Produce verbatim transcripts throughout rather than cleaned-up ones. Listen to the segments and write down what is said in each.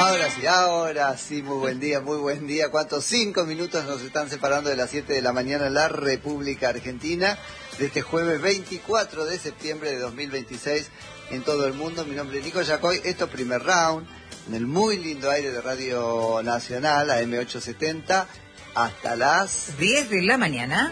Ahora sí, ahora sí, muy buen día, muy buen día. ¿Cuántos? Cinco minutos nos están separando de las siete de la mañana en la República Argentina, de este jueves veinticuatro de septiembre de dos mil veintiséis en todo el mundo. Mi nombre es Nico Yacoy, esto es Primer Round, en el muy lindo aire de Radio Nacional, A M ochocientos setenta, hasta las diez de la mañana.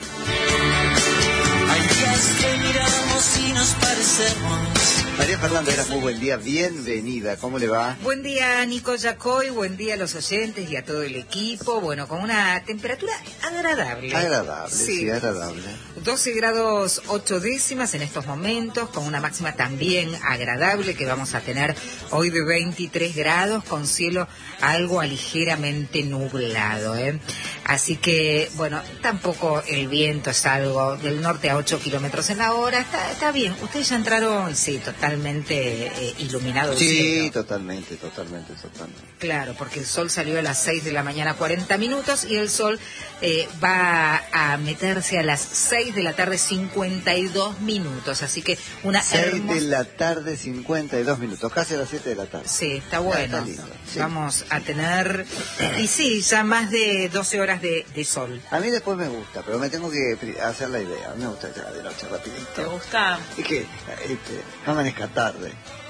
Hay días que miramos y nos parecemos. María Fernanda, era muy buen día, bienvenida, ¿cómo le va? Buen día, Nico Yacoy, buen día a los oyentes y a todo el equipo. Bueno, con una temperatura agradable. Agradable, sí, sí agradable. doce grados ocho décimas en estos momentos, con una máxima también agradable que vamos a tener hoy de veintitrés grados, con cielo algo ligeramente nublado, ¿eh? Así que, bueno, tampoco el viento es algo del norte a ocho kilómetros en la hora, está, está bien. Ustedes ya entraron, sí, totalmente eh, iluminados. Sí, totalmente, totalmente, totalmente. Claro, porque el sol salió a las seis de la mañana, cuarenta minutos, y el sol eh, va a meterse a las seis de la tarde, cincuenta y dos minutos. Así que una seis hermosa... de la tarde, cincuenta y dos minutos, casi a las siete de la tarde. Sí, está bueno. Está lindo, sí. Vamos a tener, y sí, ya más de doce horas de, de sol. A mí después me gusta, pero me tengo que hacer la idea. A mí me gusta llegar de noche rapidito. ¿Te gusta? Y que este, no amanezca tarde.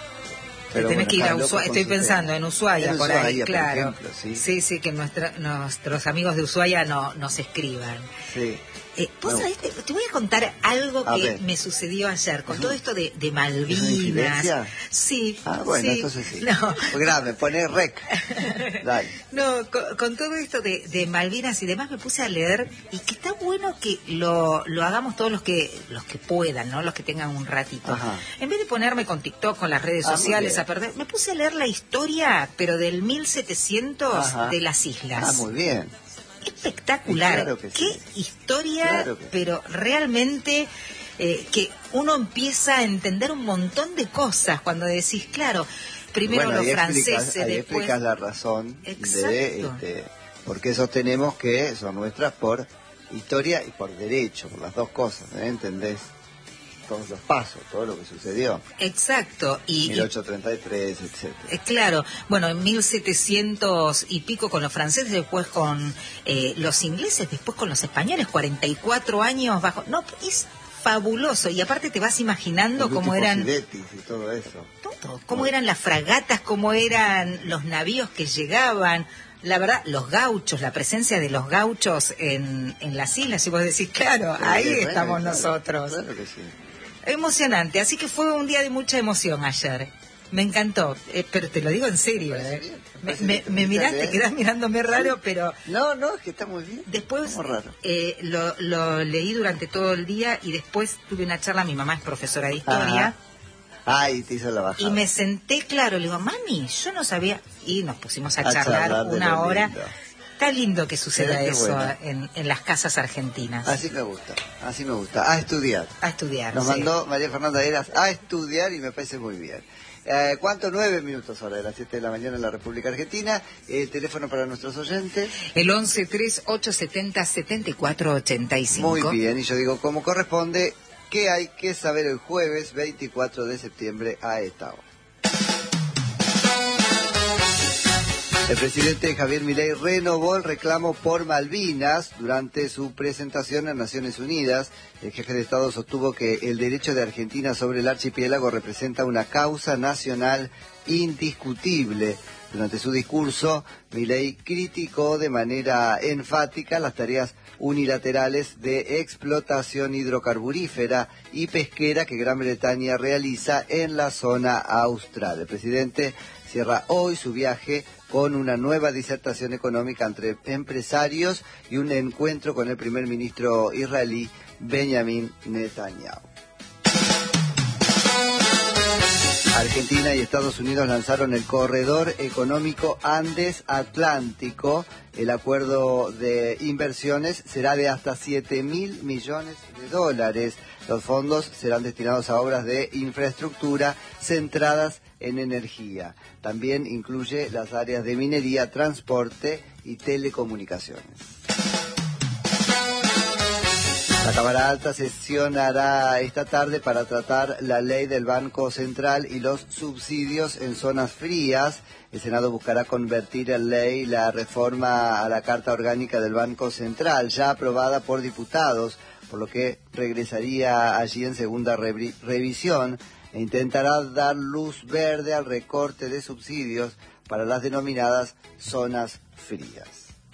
Pero tenés bueno, que ir a Ushuaia, estoy pensando en Ushuaia, en por Ushuaia, ahí, por claro. Ejemplo, sí. sí, sí, que nuestra, nuestros amigos de Ushuaia no, nos escriban. Sí. Eh, ¿Vos sabés? Te, te voy a contar algo a que ver. me sucedió ayer, con todo esto de, de ¿Es una Malvinas. infidencia? Sí. Ah, bueno, sí. entonces sí. No. Grave, poné rec. Dale. No, con, con todo esto de, de Malvinas y demás me puse a leer, y que está bueno que lo, lo hagamos todos los que los que puedan, ¿no? Los que tengan un ratito. Ajá. En vez de ponerme con TikTok, con las redes Ah, sociales a perder, me puse a leer la historia, pero del mil setecientos Ajá. de las islas. Ah, muy bien. Espectacular. Claro que sí. Qué historia, Claro que sí. pero realmente eh, que uno empieza a entender un montón de cosas cuando decís, claro, primero bueno, los ahí franceses, explicas, ahí después... explicas la razón Exacto. de este, por qué sostenemos que son nuestras por historia y por derecho, por las dos cosas, ¿eh? ¿Entendés? Todos los pasos, todo lo que sucedió. Exacto. Y, mil ochocientos treinta y tres, etcétera. Eh, claro, bueno, en mil setecientos y pico con los franceses, después con eh, los ingleses, después con los españoles, cuarenta y cuatro años bajo... No, es fabuloso, y aparte te vas imaginando cómo eran... y todo eso. Todo, cómo eran las fragatas, cómo eran los navíos que llegaban... La verdad, los gauchos, la presencia de los gauchos en, en las islas, y vos decís, claro, Sí, ahí bueno, estamos claro, nosotros. Claro que sí. Emocionante, así que fue un día de mucha emoción ayer. Me encantó, eh, pero te lo digo en serio. Eh. Bien, Me, bien, me, me mirás, te quedás mirándome raro, pero... No, no, es que está muy bien. Después raro. eh, lo, lo leí durante todo el día, y después tuve una charla, mi mamá es profesora de historia. Ajá. Ay, te hizo la bajada. Y me senté, claro, le digo, mami, yo no sabía... Y nos pusimos a, A charlar, charlar de una lo hora. lindo. Está lindo que suceda Qué eso bueno. en, en las casas argentinas. Así me gusta, así me gusta. A estudiar. A estudiar. Nos sí. mandó María Fernanda Eras a estudiar y me parece muy bien. Eh, ¿Cuánto? Nueve minutos ahora de las siete de la mañana en la República Argentina. El teléfono para nuestros oyentes. El once tres ocho setenta setenta y cuatro ochenta y cinco. Muy bien, y yo digo, como corresponde, ¿qué hay que saber el jueves veinticuatro de septiembre a esta hora? El presidente Javier Milei renovó el reclamo por Malvinas durante su presentación en Naciones Unidas. El jefe de Estado sostuvo que el derecho de Argentina sobre el archipiélago representa una causa nacional indiscutible. Durante su discurso, Milei criticó de manera enfática las tareas unilaterales de explotación hidrocarburífera y pesquera que Gran Bretaña realiza en la zona austral. El presidente cierra hoy su viaje con una nueva disertación económica entre empresarios y un encuentro con el primer ministro israelí Benjamin Netanyahu. Argentina y Estados Unidos lanzaron el Corredor Económico Andes-Atlántico. El acuerdo de inversiones será de hasta siete mil millones de dólares. Los fondos serán destinados a obras de infraestructura centradas en energía. También incluye las áreas de minería, transporte y telecomunicaciones. La Cámara Alta sesionará esta tarde para tratar la ley del Banco Central y los subsidios en zonas frías. El Senado buscará convertir en ley la reforma a la Carta Orgánica del Banco Central, ya aprobada por diputados, por lo que regresaría allí en segunda revi- revisión e intentará dar luz verde al recorte de subsidios para las denominadas zonas frías.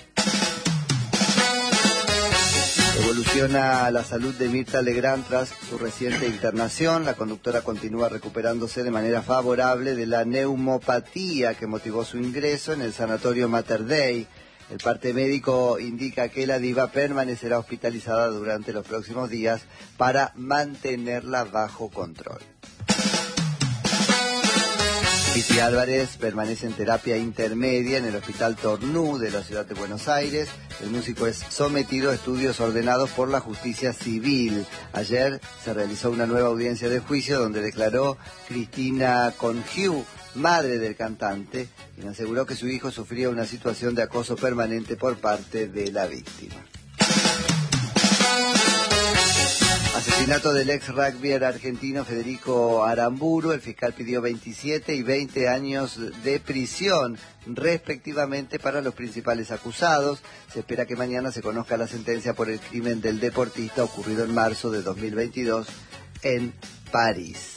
Evoluciona la salud de Mirta Legrand tras su reciente internación. La conductora continúa recuperándose de manera favorable de la neumopatía que motivó su ingreso en el sanatorio Mater Dei. El parte médico indica que la diva permanecerá hospitalizada durante los próximos días para mantenerla bajo control. Piti Álvarez permanece en terapia intermedia en el Hospital Tornú de la ciudad de Buenos Aires. El músico es sometido a estudios ordenados por la justicia civil. Ayer se realizó una nueva audiencia de juicio donde declaró Cristina Congiu, madre del cantante, quien aseguró que su hijo sufría una situación de acoso permanente por parte de la víctima. Asesinato del ex rugbyer argentino Federico Aramburu. El fiscal pidió veintisiete y veinte años de prisión, respectivamente, para los principales acusados. Se espera que mañana se conozca la sentencia por el crimen del deportista ocurrido en marzo de dos mil veintidós en París.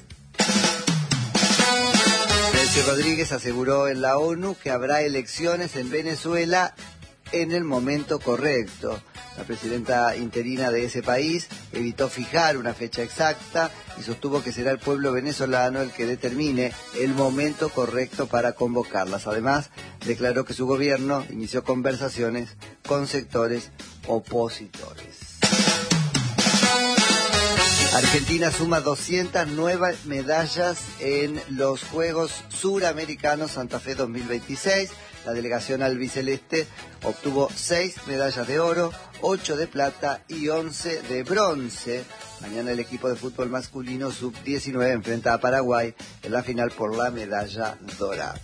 Delcy Rodríguez aseguró en la ONU que habrá elecciones en Venezuela en el momento correcto. La presidenta interina de ese país evitó fijar una fecha exacta y sostuvo que será el pueblo venezolano el que determine el momento correcto para convocarlas. Además, declaró que su gobierno inició conversaciones con sectores opositores. Argentina suma doscientas nuevas medallas en los Juegos Suramericanos Santa Fe dos mil veintiséis. La delegación albiceleste obtuvo seis medallas de oro, ocho de plata y once de bronce. Mañana el equipo de fútbol masculino sub diecinueve enfrenta a Paraguay en la final por la medalla dorada.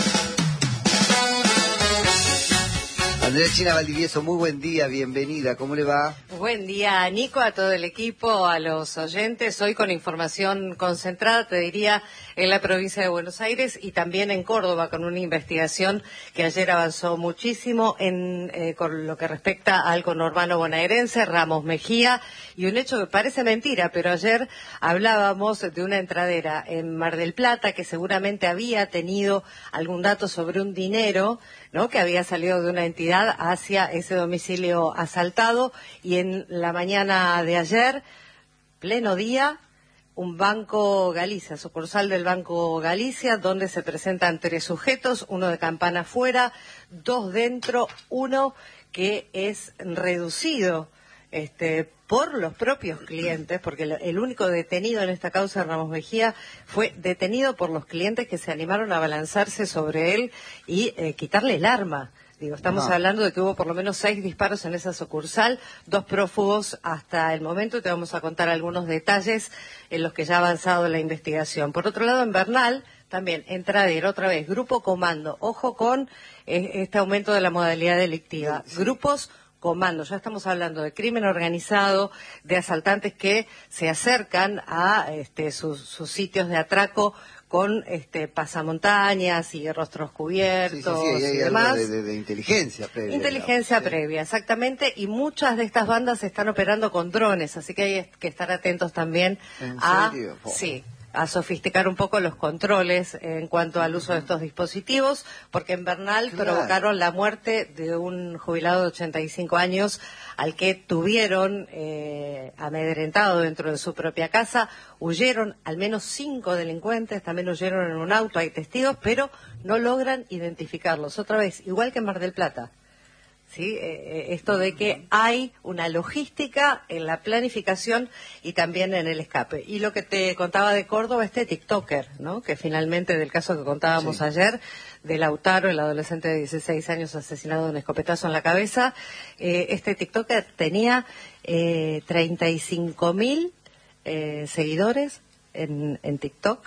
Andrés Valdivieso, muy buen día, bienvenida, ¿cómo le va? Buen día, Nico, a todo el equipo, a los oyentes. Hoy con información concentrada, te diría, en la provincia de Buenos Aires y también en Córdoba, con una investigación que ayer avanzó muchísimo en eh, con lo que respecta al conurbano bonaerense, Ramos Mejía, y un hecho que parece mentira, pero ayer hablábamos de una entradera en Mar del Plata que seguramente había tenido algún dato sobre un dinero, ¿no?, que había salido de una entidad hacia ese domicilio asaltado, y en la mañana de ayer, pleno día, un Banco Galicia, sucursal del Banco Galicia, donde se presentan tres sujetos, uno de campana afuera, dos dentro, uno que es reducido este, por los propios clientes, porque el único detenido en esta causa de Ramos Mejía fue detenido por los clientes que se animaron a abalanzarse sobre él y eh, quitarle el arma. Digo, estamos no. hablando de que hubo por lo menos seis disparos en esa sucursal, dos prófugos hasta el momento. Te vamos a contar algunos detalles en los que ya ha avanzado la investigación. Por otro lado, en Bernal, también entradero, otra vez, grupo comando. Ojo con eh, este aumento de la modalidad delictiva. Sí. Grupos comando. Ya estamos hablando de crimen organizado, de asaltantes que se acercan a este, sus, sus sitios de atraco con este pasamontañas y rostros cubiertos, sí, sí, sí, hay y demás. De, de, de inteligencia previa. Inteligencia digamos, previa, sí. exactamente, y muchas de estas bandas están operando con drones, así que hay que estar atentos también ¿En a... serio? Oh. Sí. a sofisticar un poco los controles en cuanto al uso de estos dispositivos, porque en Bernal claro. provocaron la muerte de un jubilado de ochenta y cinco años al que tuvieron eh, amedrentado dentro de su propia casa. Huyeron al menos cinco delincuentes, también huyeron en un auto, hay testigos, pero no logran identificarlos. Otra vez, igual que en Mar del Plata. ¿Sí? Eh, esto de que hay una logística en la planificación y también en el escape. Y lo que te contaba de Córdoba, este TikToker, ¿no?, que finalmente, del caso que contábamos sí. ayer, de Lautaro, el adolescente de dieciséis años asesinado de un escopetazo en la cabeza, eh, este TikToker tenía eh, treinta y cinco mil eh, seguidores en, en TikTok.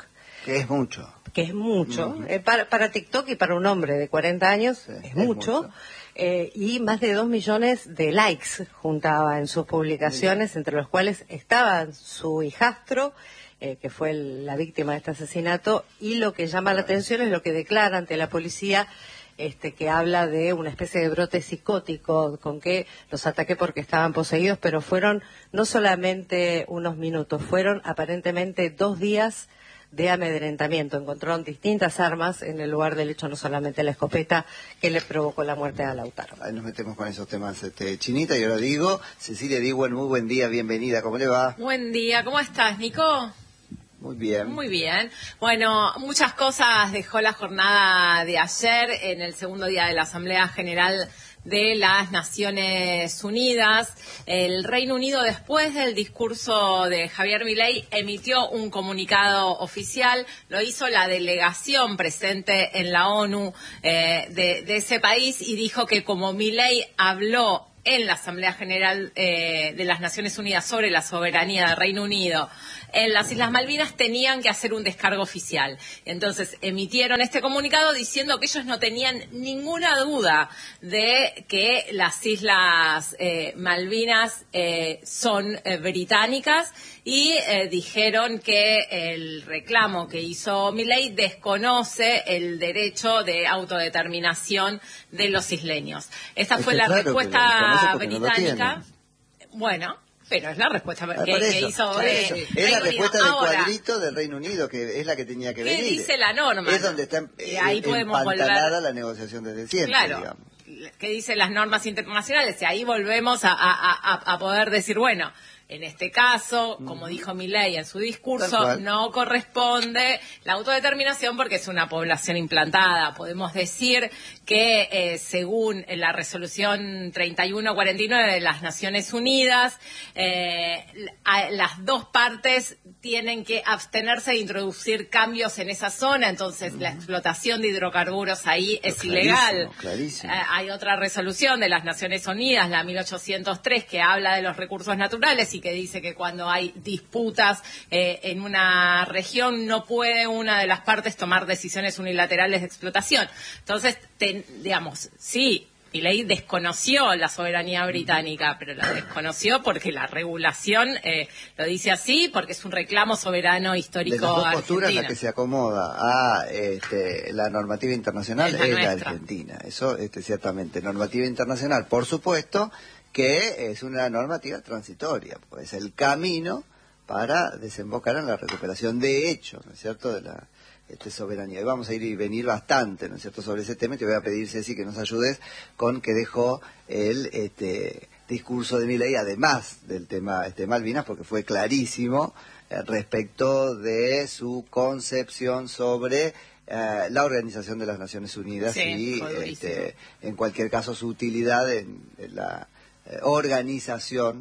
Que es mucho. Que es mucho. Uh-huh. eh, para, para TikTok y para un hombre de cuarenta años Sí, es, es mucho. mucho. Eh, y más de dos millones de likes juntaba en sus publicaciones, Mira. entre los cuales estaba su hijastro, eh, que fue el, la víctima de este asesinato, y lo que llama la atención es lo que declara ante la policía, este, que habla de una especie de brote psicótico, con que los ataqué porque estaban poseídos, pero fueron no solamente unos minutos, fueron aparentemente dos días de amedrentamiento. Encontraron distintas armas en el lugar del hecho, no solamente la escopeta que le provocó la muerte a Lautaro. Ahí nos metemos con esos temas, este, Chinita, y ahora digo, Cecilia Digüen, muy buen día, bienvenida, ¿cómo le va? Buen día, ¿cómo estás, Nico? Muy bien. Muy bien. Bueno, muchas cosas dejó la jornada de ayer en el segundo día de la Asamblea General de las Naciones Unidas. El Reino Unido, después del discurso de Javier Milei, emitió un comunicado oficial. Lo hizo la delegación presente en la ONU eh, de, de ese país y dijo que como Milei habló en la Asamblea General eh, de las Naciones Unidas sobre la soberanía del Reino Unido en las Islas Malvinas, tenían que hacer un descargo oficial. Entonces emitieron este comunicado diciendo que ellos no tenían ninguna duda de que las Islas eh, Malvinas eh, son eh, británicas, y eh, dijeron que el reclamo que hizo Milei desconoce el derecho de autodeterminación de los isleños. Esta Es fue que la claro que lo respuesta desconoce porque no lo británica. Bueno, pero es la respuesta que, Por que eso, hizo por de eso. Es Reino la Unido. respuesta del Ahora, cuadrito del Reino Unido, que es la que tenía que ¿qué venir. dice la norma? Es donde está Y ahí eh, podemos empantanada volver. la negociación desde siempre, Claro. digamos. ¿Qué dicen las normas internacionales? Y ahí volvemos a, a, a, a poder decir, bueno, en este caso, como dijo Milei en su discurso, no corresponde la autodeterminación porque es una población implantada. Podemos decir que eh, según la resolución treinta y uno cuarenta y nueve de las Naciones Unidas, eh, a, las dos partes tienen que abstenerse de introducir cambios en esa zona, entonces uh-huh. la explotación de hidrocarburos ahí es clarísimo, ilegal. Clarísimo. Eh, hay otra resolución de las Naciones Unidas, la mil ochocientos tres, que habla de los recursos naturales y que dice que cuando hay disputas eh, en una región no puede una de las partes tomar decisiones unilaterales de explotación. Entonces, ten, digamos, sí, Milei desconoció la soberanía británica, pero la desconoció porque la regulación eh, lo dice así, porque es un reclamo soberano histórico de las dos argentino. posturas, la que se acomoda a este, la normativa internacional es la, es la nuestra. argentina. Eso, este, ciertamente. Normativa internacional, por supuesto, que es una normativa transitoria, pues es el camino para desembocar en la recuperación de hecho, ¿no es cierto?, de la este, soberanía. Y vamos a ir y venir bastante, ¿no es cierto?, sobre ese tema, y te voy a pedir, Ceci, que nos ayudes con que dejó el este, discurso de Milei, además del tema este, Malvinas, porque fue clarísimo eh, respecto de su concepción sobre Uh, la Organización de las Naciones Unidas sí, y, este, en cualquier caso, su utilidad en, en la eh, organización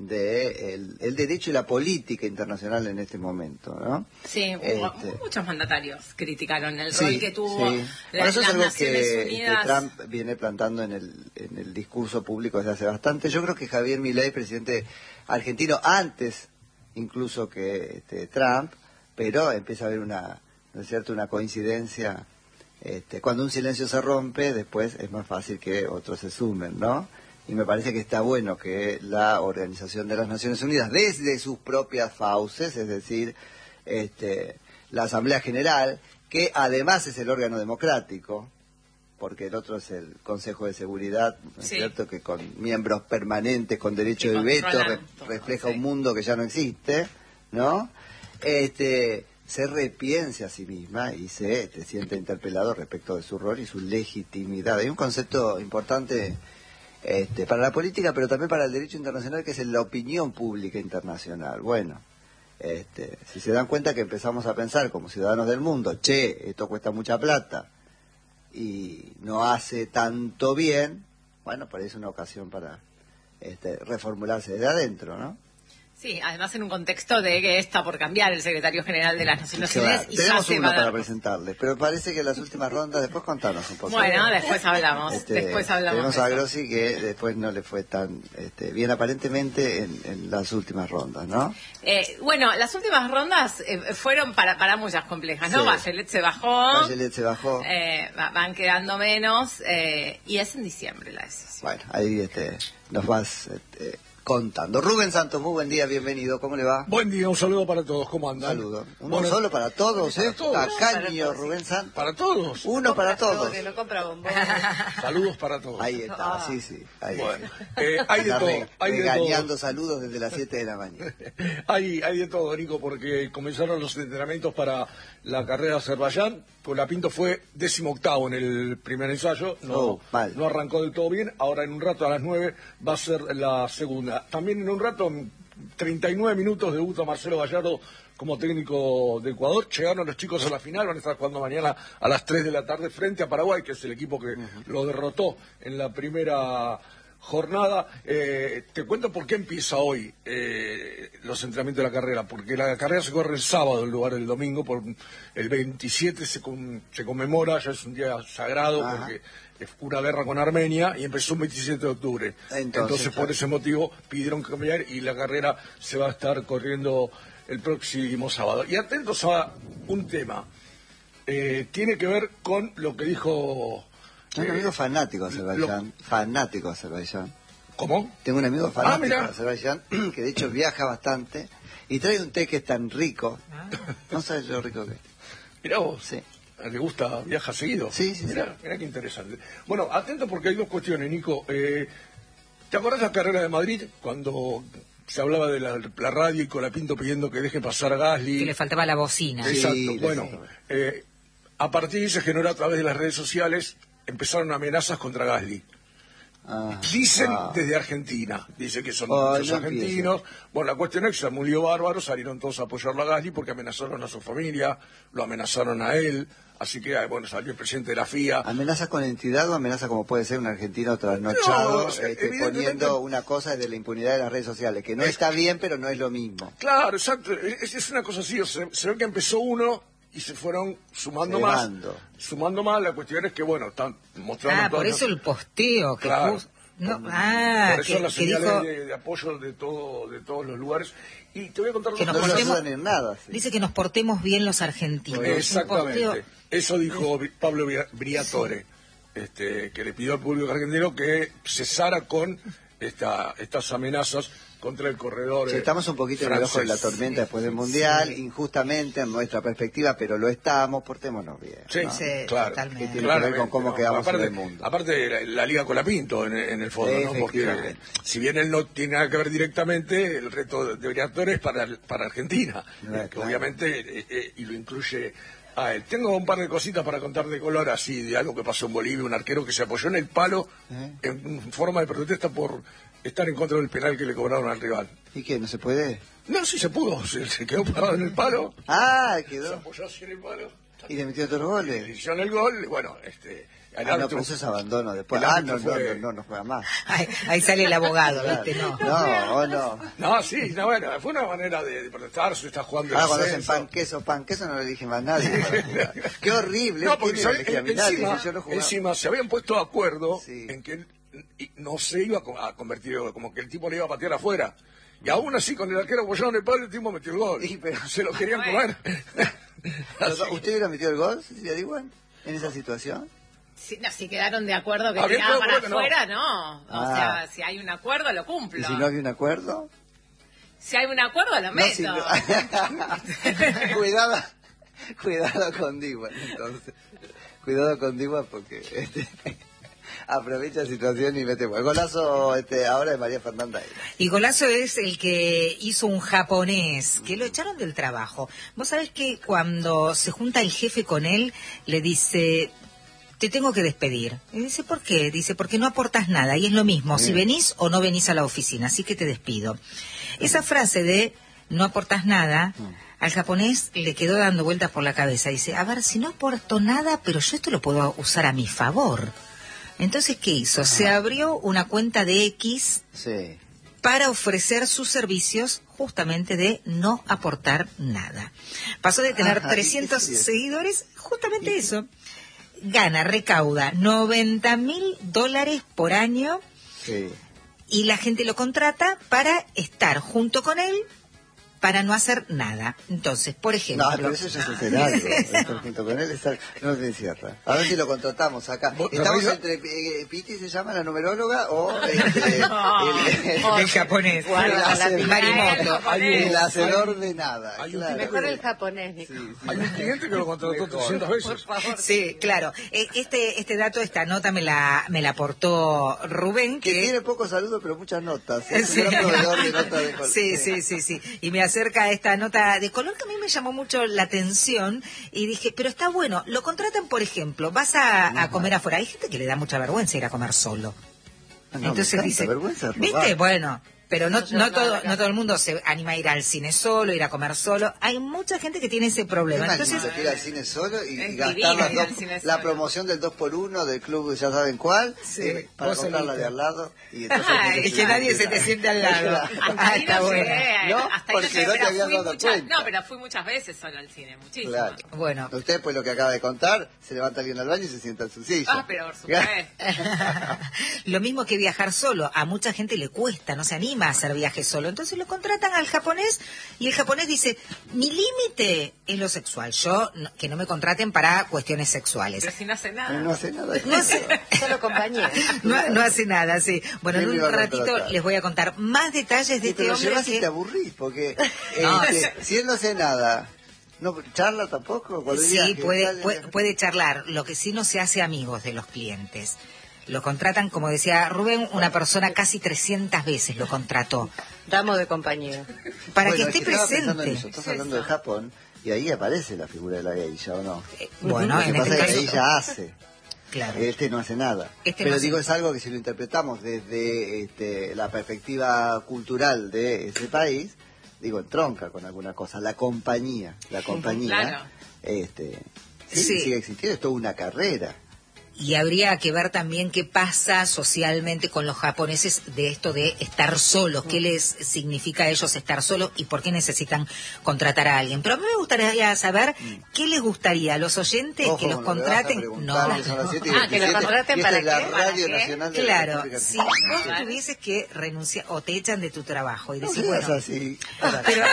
de el, el derecho y la política internacional en este momento, ¿no? Sí, este, muchos mandatarios criticaron el sí, rol que tuvo sí. la, eso es las algo Naciones que Unidas. este, Trump viene plantando en el, en el discurso público desde hace bastante. Yo creo que Javier Milei, presidente argentino, antes incluso que este, Trump, pero empieza a haber una ¿no es cierto?, una coincidencia. Este, cuando un silencio se rompe, después es más fácil que otros se sumen, ¿no? Y me parece que está bueno que la Organización de las Naciones Unidas, desde sus propias fauces, es decir, este, la Asamblea General, que además es el órgano democrático, porque el otro es el Consejo de Seguridad, ¿no es sí. cierto?, que con miembros permanentes, con derecho de veto, re, refleja sí. un mundo que ya no existe, ¿no? Este... se repiense a sí misma y se te siente interpelado respecto de su rol y su legitimidad. Hay un concepto importante este, para la política, pero también para el derecho internacional, que es la opinión pública internacional. Bueno, este, si se dan cuenta que empezamos a pensar como ciudadanos del mundo, che, esto cuesta mucha plata y no hace tanto bien, bueno, parece una ocasión para este, reformularse desde adentro, ¿no? Sí, además en un contexto de que está por cambiar el secretario general de las Naciones Claro, Unidas. Y tenemos ya se uno va a para dar... presentarle, pero parece que en las últimas rondas, después contanos un poco. Bueno, después hablamos, Este, después hablamos. Tenemos de a eso. Grossi que después no le fue tan este, bien aparentemente en, en las últimas rondas, ¿no? Eh, bueno, las últimas rondas eh, fueron para, para muchas complejas, ¿no? Sí. Bachelet se bajó, Bachelet se bajó. eh, va- van quedando menos, eh, y es en diciembre la decisión. Bueno, ahí este, nos vas este, contando. Rubén Santos, muy buen día, bienvenido. ¿Cómo le va? Buen día, un saludo para todos. ¿Cómo Un andan? saludo. Uno Bueno, solo para todos, ¿eh? para todos. Tacaño, Para todos, Rubén Santos. Para todos. Uno para todos. Que no compra bombones. Saludos para todos. Ahí está, sí, sí. Ahí Bueno, eh, hay de está todo. re- Hay de regañando todo. saludos desde las siete de la mañana. Hay, hay de todo, Nico, porque comenzaron los entrenamientos para la carrera de Azerbaiyán. Colapinto fue décimo octavo en el primer ensayo. No, Oh, mal. no arrancó del todo bien. Ahora en un rato, a las nueve, va a ser la segunda. También en un rato, en treinta y nueve minutos, debuta Marcelo Gallardo como técnico de Ecuador. Llegaron los chicos a la final, van a estar jugando mañana a las tres de la tarde frente a Paraguay, que es el equipo que lo derrotó en la primera jornada. Eh, te cuento por qué empieza hoy eh, los entrenamientos de la carrera, porque la carrera se corre el sábado en lugar del domingo, por el veintisiete se, con- se conmemora, ya es un día sagrado, Ajá. porque es una guerra con Armenia y empezó el veintisiete de octubre. Entonces, Entonces, por claro. ese motivo pidieron cambiar y la carrera se va a estar corriendo el próximo sábado. Y atentos a un tema, eh, tiene que ver con lo que dijo... Tengo un eh, amigo fanático de Azerbaiyán, fanático de Azerbaiyán. ¿Cómo? Tengo un amigo fanático mirá. de Azerbaiyán que de hecho viaja bastante y trae un té que es tan rico. No sabes lo rico que es. Mirá vos. Sí. ¿Le gusta? ¿Viaja seguido? Sí, sí, Mirá, mirá qué interesante. Bueno, atento porque hay dos cuestiones, Nico. Eh, ¿Te acordás de la carrera de Madrid cuando se hablaba de la, la radio y Colapinto pidiendo que deje pasar a Gasly? Que le faltaba la bocina. Sí. Exacto. le Bueno, faltaba. eh, a partir se generó a través de las redes sociales, empezaron amenazas contra Gasly. Ah, Dicen ah. desde Argentina, dicen que son Ay, muchos no argentinos. Bueno, la cuestión es que se armó un lío bárbaro, salieron todos a apoyarlo a Gasly porque amenazaron a su familia, lo amenazaron a él, así que, ah, bueno, salió el presidente de la F I A. ¿Amenaza con entidad o amenaza como puede ser un argentino trasnochado No, o sea, este, evidentemente- poniendo una cosa de la impunidad de las redes sociales? Que no Es- está bien, pero no es lo mismo. Claro, exacto, es, es una cosa así, o sea, se ve que empezó uno y se fueron sumando Elevando. más. Sumando más, la cuestión es que, bueno, están mostrando... Ah, por todas eso las- el posteo que Claro. puso- No, ah, Por eso que, las que señales dijo, de, de apoyo de todo de todos los lugares. Y te voy a contar Que dos nos No cosas. se portemos- ayudan en nada. sí. dice que nos portemos bien los argentinos. Exactamente. Un posteo- Eso dijo Bri- Pablo Bria- Briatore, este, que le pidió al público argentino que cesara con esta, estas amenazas contra el corredor. Sí, eh, estamos un poquito en el ojo de la francés. tormenta después del Mundial, injustamente en nuestra perspectiva, pero lo estamos, portémonos bien. Sí, ¿no? Sí, claro. totalmente. Que tiene que ver con cómo no, quedamos aparte, en el mundo. Aparte, la, la Liga Colapinto en, en el fondo, ¿no? Porque Efectivamente. si bien él no tiene nada que ver directamente, el reto de Briatore es para, para Argentina, Claro, que claro. obviamente, eh, eh, y lo incluye a él. Tengo un par de cositas para contar de color, así, de algo que pasó en Bolivia, un arquero que se apoyó en el palo ¿Eh? en forma de protesta por estar en contra del penal que le cobraron al rival. ¿Y qué? ¿No se puede? No, sí se pudo, se, se quedó parado en el palo, Ah, se quedó. apoyó así en el palo, Y le metió otros le goles. hicieron el gol, bueno, este... el Ah, no, árbitro- pero eso es abandono después. el Ah, árbitro no, no, fue- no, no, no juega más. Ahí, ahí sale el abogado, ¿viste? No. No, o no. No, sí, no, bueno, fue una manera de, de protestar, se está jugando el Ah, cuando hacen ascenso. pan queso, pan queso no lo elige más nadie. para jugar. Qué horrible. No, él porque tiene ¿sabe? elegir a mi nadie, encima, si yo no jugaba. encima se habían puesto de acuerdo Sí. en que él y no se iba a co- a convertir, como que el tipo le iba a patear afuera. Y aún así, con el arquero apoyado en el palo, el tipo metió el gol. Sí, pero- Se lo querían Ah, comer. Así que- ¿Usted hubiera metido el gol, Cecilia Diwan, en esa situación? Si, no, si quedaron de acuerdo que Había tiraba para acuerdo que no. afuera, no. O Ah. sea, si hay un acuerdo, lo cumplo. ¿Y si no había un acuerdo? Si hay un acuerdo, lo No, meto. si no- cuidado, cuidado con Diwan, entonces. Cuidado con Diwan porque este, aprovecha la situación y mete el golazo este, ahora de María Fernanda. Y Golazo es el que hizo un japonés, que lo echaron del trabajo. Vos sabés que cuando se junta el jefe con él, le dice, te tengo que despedir. Y dice, ¿por qué? Dice, porque no aportas nada. Y es lo mismo, si venís o no venís a la oficina, así que te despido. Esa frase de no aportas nada, al japonés le quedó dando vueltas por la cabeza. Dice, a ver, si no aporto nada, pero yo esto lo puedo usar a mi favor. Entonces, ¿qué hizo? Se abrió una cuenta de X Sí. para ofrecer sus servicios justamente de no aportar nada. Pasó de tener Ajá, trescientos ¿y qué seguidores, justamente eso. Gana, recauda noventa mil dólares por año Sí. y la gente lo contrata para estar junto con él para no hacer nada. Entonces, por ejemplo... No, pero eso ya es hacer algo. Estar junto con él, estar... no se cierra. A ver si lo contratamos acá. Estamos entre... Eh, ¿Piti se llama la numeróloga o este, No. el, el, el japonés? el, El hacer- Marimoto. el hacedor de nada. Hay un Claro. Mejor el japonés, Nico. Sí, sí. Hay un cliente que lo contrató trescientas veces. Por favor. Sí, claro. Eh, Este este dato, esta nota me la me la aportó Rubén, Que que... tiene pocos saludos, pero muchas notas. Es Sí. un gran proveedor de notas de color. Sí, sí, sí, sí. Y me acerca esta nota de color que a mí me llamó mucho la atención y dije, pero está bueno, lo contratan, por ejemplo, vas a, a comer afuera. Hay gente que le da mucha vergüenza ir a comer solo. Ah, no, Entonces me encanta, dice, vergüenza de robar. ¿viste? Bueno, pero no, No lleva no, nada todo, acá. no todo el mundo se anima a ir al cine solo, ir a comer solo. Hay mucha gente que tiene ese Es problema. más Entonces, lindo que ir al cine solo y, Es y gastar divino las ir al dos- cine la solo. promoción del dos por uno del club, ya saben cuál, Sí, eh, para vos comprar la solito. de al lado. Y, entonces Ay, tienes y que un- nadie se te siente al lado. Hasta Ah, ahí está no bueno. llegué, ¿No? hasta ahí Porque llegué, no te pero habías fui dado muchas- cuenta. No, pero fui muchas veces solo al cine, muchísimo. Claro. Bueno. Usted, pues lo que acaba de contar, se levanta alguien al baño y se sienta en su silla. Ah, pero por supuesto. Lo mismo que viajar solo. A mucha gente le cuesta, no se anima a hacer viajes solo. Entonces lo contratan al japonés y el japonés dice, mi límite es lo sexual. Yo, no- que no me contraten para cuestiones sexuales. Pero si no hace Pero nada. no hace nada. No hace, Solo compañía. no, no hace nada, sí. Bueno, en ¿Quién un lo iba a ratito contratar? les voy a contar más detalles de Sí, este pero lo hombre llevas y que... te aburrís, porque No, este, si él no hace nada, no charla tampoco. Cuando Sí, viaje, puede, sale, puede, viaja. puede charlar. Lo que sí no se hace amigos de los clientes. Lo contratan, como decía Rubén, una persona casi trescientas veces lo contrató. Damos de compañía. Para Bueno, que es esté estaba pensando en presente. eso. Estás hablando de Japón y ahí aparece la figura de la geisha, ¿o no? Eh, Bueno, Lo que en pasa este es que caso... ella hace. Claro. Este no hace nada. Este Pero no hace digo, nada. es algo que si lo interpretamos desde este, la perspectiva cultural de ese país, digo, entronca con alguna cosa. La compañía, la compañía, Claro. este, sí, Sí. sigue existiendo, es toda una carrera. Y habría que ver también qué pasa socialmente con los japoneses de esto de estar solos, qué les significa a ellos estar solos y por qué necesitan contratar a alguien. Pero a mí me gustaría saber qué les gustaría a los oyentes Ojo que los con lo que vas a contraten. preguntar, No, que son las siete y Ah, que los veintisiete, contraten y esta para es la qué, ¿para Radio qué? Nacional de la claro, República si Argentina. vos tuvieses que renunciar o te echan de tu trabajo y No decís, seas bueno, así. pero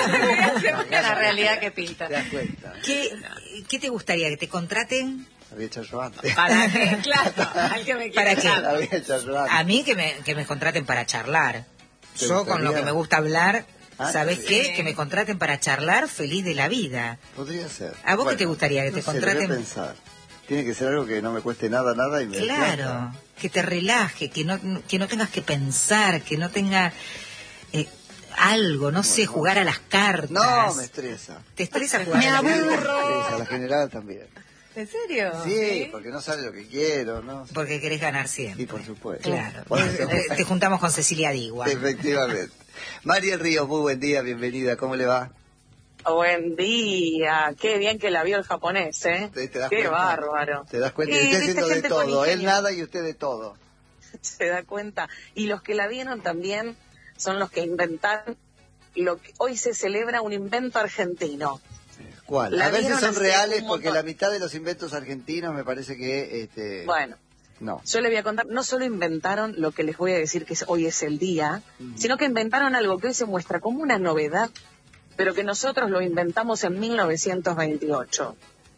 La realidad que pinta. Te das cuenta. ¿qué, ¿qué te gustaría? ¿Que te contraten? Lo había hecho yo antes. ¿Para qué? Claro, al que me ¿Para quiere qué? dar. Lo había hecho yo antes. A mí que me, que me contraten para charlar. ¿Te Yo con lo gustaría? que me gusta hablar, Ah, ¿sabes sí. qué? Que me contraten para charlar, feliz de la vida. Podría ser. ¿A vos qué te gustaría? ¿Que no te sé, lo voy a contraten? pensar. Tiene que ser algo que no me cueste nada, nada y me dé Claro, plata. que te relaje, que no, que no tengas que pensar, que no tenga eh, algo, no sé, jugar a las cartas. No, me estresa. ¿Te estresa jugar a las Me cartas? estresa, la general también. ¿En serio? Sí, porque no sale lo que quiero, ¿no? Porque querés ganar siempre. Sí, por supuesto. Claro. Por Eh, supuesto. Te juntamos con Cecilia Digua. Efectivamente. María Ríos, muy buen día, bienvenida, ¿cómo le va? Buen día, qué bien que la vio el japonés, ¿eh? ¿Te, te das Qué cuenta? bárbaro. ¿Te das cuenta? Sí, Y usted viste, haciendo de gente con todo, él ingenio. nada y usted de todo. Se da cuenta. Y los que la vieron también son los que inventaron lo que hoy se celebra un invento argentino. ¿Cuál? La A veces vieron son hace reales un porque montón. la mitad de los inventos argentinos me parece que... Este, Bueno, no. yo les voy a contar, no solo inventaron lo que les voy a decir que es- hoy es el día, sino que inventaron algo que hoy se muestra como una novedad, pero que nosotros lo inventamos en mil novecientos veintiocho.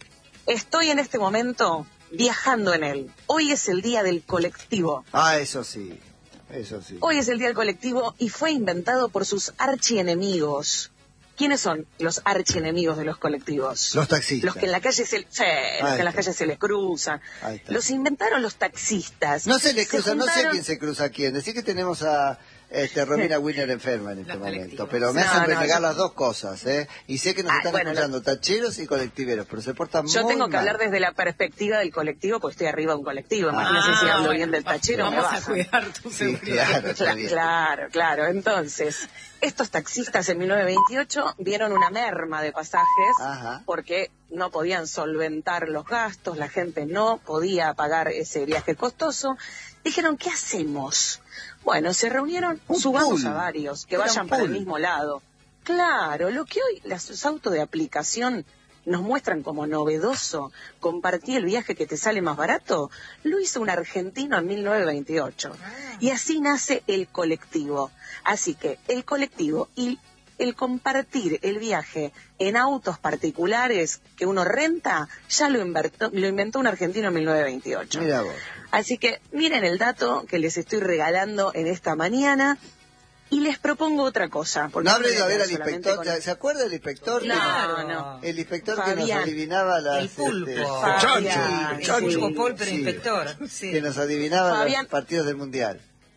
Estoy en este momento viajando en él. Hoy es el día del colectivo. Ah, eso sí, eso sí. Hoy es el día del colectivo y fue inventado por sus archienemigos. ¿Quiénes son los archienemigos de los colectivos? Los taxistas. Los que en la calle se, sí, los que en la está. calle se les cruzan. Ahí está. Los inventaron los taxistas. No se le cruza, no sé juntaron- quién se cruza a quién. Decir que tenemos a este, Romina Winner enferma en este Los momento, colectivos. pero me No, hacen no, renegar yo- las dos cosas, ¿eh? Y sé que nos Ah, están bueno, escuchando tacheros y colectiveros, pero se portan Yo muy tengo que mal. hablar desde la perspectiva del colectivo, porque estoy arriba de un colectivo. Ah, Imagínense si hablo bueno, bien del tachero, me Vamos a bajan. cuidar tu Sí, seguridad. claro, está Cla- bien. Claro, claro. Entonces, estos taxistas en mil novecientos veintiocho vieron una merma de pasajes Ajá. porque no podían solventar los gastos, la gente no podía pagar ese viaje costoso. Dijeron, ¿qué hacemos? Bueno, se reunieron, Un subamos pool. a varios, que Era vayan un para el pool. mismo lado. Claro, lo que hoy los autos de aplicación nos muestran como novedoso, compartir el viaje que te sale más barato, lo hizo un argentino en mil novecientos veintiocho. Y así nace el colectivo. Así que el colectivo y el compartir el viaje en autos particulares que uno renta, ya lo inventó, lo inventó un argentino en mil novecientos veintiocho. Mira vos. Así que miren el dato que les estoy regalando en esta mañana y les propongo otra cosa. porque No hables me a ver quedo al solamente inspector. con- ¿Se acuerda del inspector? Claro, Que- no. El inspector que Fabián. nos adivinaba las... El pulpo. este, Fabián, el sí, pulpo Paul, pero sí. inspector. Sí. que nos adivinaba Fabián. los partidos del Mundial.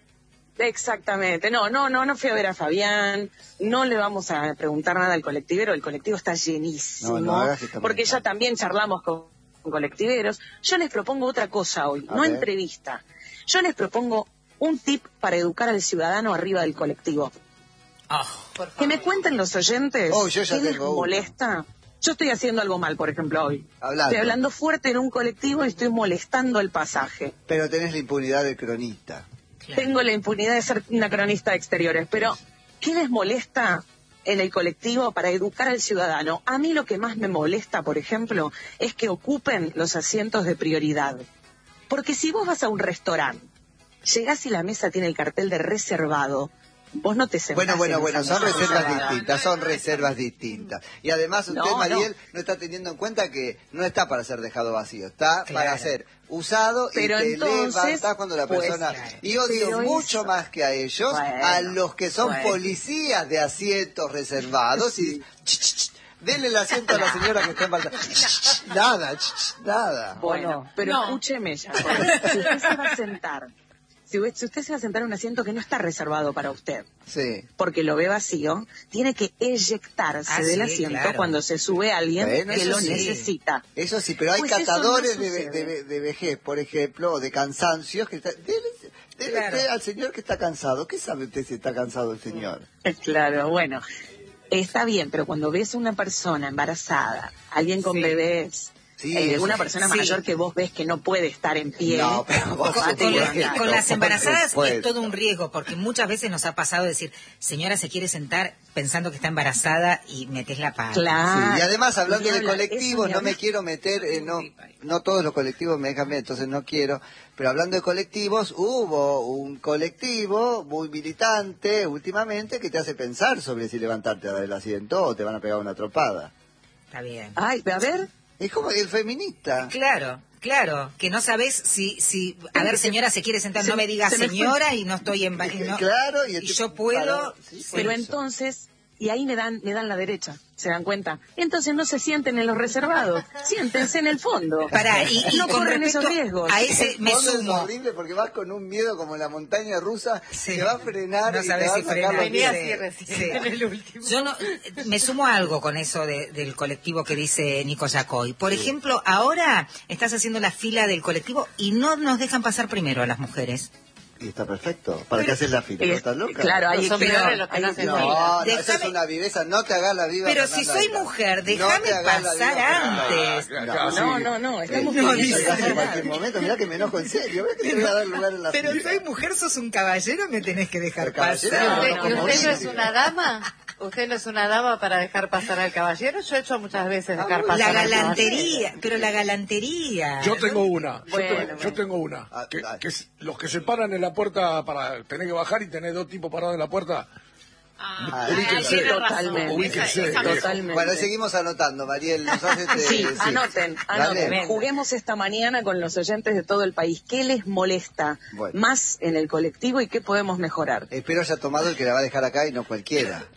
Exactamente. No, no, no, no fui a ver a Fabián. No le vamos a preguntar nada al colectivero. El colectivo está llenísimo. No, no hagas que está porque ya molestando. también charlamos con, con colectiveros. Yo les propongo otra cosa hoy, A no ver. entrevista. Yo les propongo un tip para educar al ciudadano arriba del colectivo. Ah, Por favor. Que me cuenten los oyentes Oh, yo ya qué les tengo uno. molesta. Yo estoy haciendo algo mal, por ejemplo, hoy. Hablando. Estoy hablando fuerte en un colectivo y estoy molestando el pasaje. Pero tenés la impunidad del cronista. claro. Tengo la impunidad de ser una cronista de exteriores, pero ¿qué les molesta en el colectivo para educar al ciudadano? A mí lo que más me molesta, por ejemplo, es que ocupen los asientos de prioridad. Porque si vos vas a un restaurante, llegás y la mesa tiene el cartel de reservado, vos no te sentás Bueno, bueno, en bueno, esa son mesa reservas reservada. distintas, son reservas distintas. Y además usted, No, Mariel, no. está teniendo en cuenta que no está para ser dejado vacío, está Claro. para ser usado Pero y te entonces, levantás cuando la pues, persona... claro. Y odio Pero mucho eso- más que a ellos, Bueno, a los que son bueno. policías de asientos reservados y... ch, ch, ch, denle el asiento a la señora que está embarazada. Ch, ch, ch, Nada, ch, ch, nada. Bueno, pero No. escúcheme ya. Si usted se va a sentar, si usted, si usted se va a sentar en un asiento que no está reservado para usted, Sí. porque lo ve vacío, tiene que eyectarse Ah, del sí, asiento claro. cuando se sube alguien Bueno, que eso lo sí. necesita. Eso sí, pero hay Pues eso no catadores de, sucede. de- de vejez, por ejemplo, o de cansancios, que está... Dele, dele Claro. usted al señor que está cansado. ¿Qué sabe usted si está cansado el señor? Claro, bueno, está bien, pero cuando ves una persona embarazada, alguien con Sí. bebés, Sí, eh, eso una sí. persona Sí. mayor que vos ves que no puede estar en pie, No, pero vos Con, bajate con y la- andá. con las por embarazadas supuesto. es todo un riesgo, porque muchas veces nos ha pasado decir, señora se quiere sentar pensando que está embarazada y metes la pata. Claro. Sí, y además, hablando Ni de hablar, colectivos, eso ni no me hablar. quiero meter, eh, no, no todos los colectivos me dejan ver, entonces no quiero, pero hablando de colectivos, hubo un colectivo muy militante últimamente que te hace pensar sobre si levantarte del asiento o te van a pegar una tropada. Está bien. Ay, a ver, Es como el feminista. Claro, claro, que no sabes si, si, a ver señora se quiere sentar, Se- no me diga se me fue. señora y no estoy en... y no- Claro, y, el y tipo yo puedo... parado, sí, por pero eso. entonces, y ahí me dan, me dan la derecha, ¿se dan cuenta? Entonces no se sienten en los reservados, siéntense en el fondo. Pará, y, y no con corren respecto esos riesgos. a ese me Fondo es sumo. horrible porque vas con un miedo como en la montaña rusa, Sí. te va a frenar No y te sabes va a si sacar frena. los Venía pies. así Sí, recién sí. en el último. Yo no, me sumo a algo con eso de- del colectivo que dice Nico Yacoy. Por ejemplo, ahora estás haciendo la fila del colectivo y no nos dejan pasar primero a las mujeres. Y está perfecto. ¿Para qué haces la fila? ¿No Eh, estás loca? Claro, ahí Son pero- peores los que ahí- no hacen No, fila. no, eso es Déjame- una viveza. No te hagas la viva. Pero si Fernanda soy Aguilar. mujer, No déjame te hagas la pasar viva, antes. Claro, No, claro, sí. No, no, no, estamos Eh, No, eso dice- se hace en cualquier momento. Mirá que me enojo en serio. Mirá que te voy a dar lugar en la Pero fila. soy mujer, sos un caballero, me tenés que dejar El caballero, ¿Y pasar. usted, no, y como usted no es dice. una dama? ¿Usted no es una dama para dejar pasar al caballero? Yo he hecho muchas veces dejar Ah, pasar La al caballero. galantería, pero la galantería. Yo tengo una, yo, Bueno, te- bueno. yo tengo una, Ah, que, dale. que es los que se paran en la puerta para tener que bajar y tener dos tipos parados en la puerta. Ah, Ah, ahí ubíquense. tiene razón. Totalmente. Ubíquense, Esa- esa me- viejo. Totalmente. Bueno, seguimos anotando, Mariel. Nos hace este- Sí, sí. anoten, Dale. anoten. Juguemos esta mañana con los oyentes de todo el país. ¿Qué les molesta Bueno. más en el colectivo y qué podemos mejorar? Espero haya tomado el que la va a dejar acá y no cualquiera.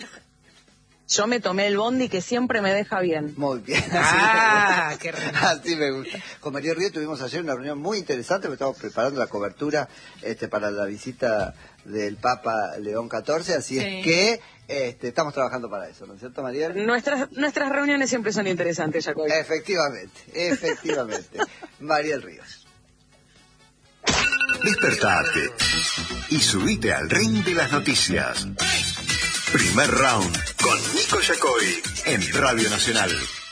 Yo me tomé el bondi que siempre me deja bien. Muy bien. Ah, así, qué me re- gusta. Así me gusta. Con María Río tuvimos ayer una reunión muy interesante, porque estamos preparando la cobertura este, para la visita del Papa León catorce, así Sí. es que este, estamos trabajando para eso, ¿no es cierto, María? Nuestras, nuestras reuniones siempre son interesantes, Jacob. Efectivamente, efectivamente. Mariel Ríos. Despertate y subite al ring de las noticias. Primer round con Nico Yacoy en Radio Nacional.